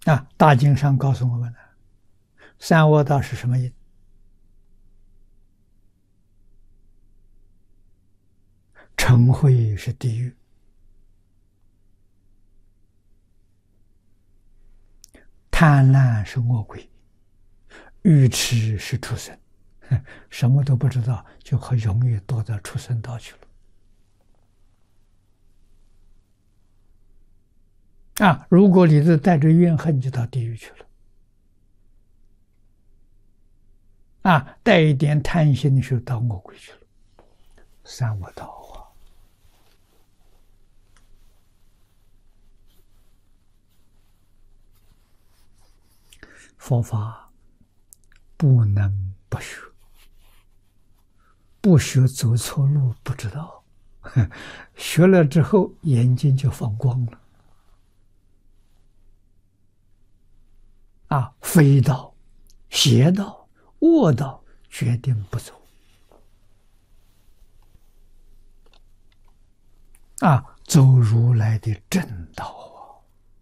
大经上告诉我们了，三恶道是什么因？嗔恚是地狱，贪婪是恶鬼，愚痴是畜生。什么都不知道，就很容易堕到畜生道去了。如果你是带着怨恨，就到地狱去了。带一点贪心的时候，到恶鬼去了。三恶道啊！佛法不能不学，不学走错路不知道，学了之后眼睛就放光了。非道、邪道、恶道决定不走。走如来的正道。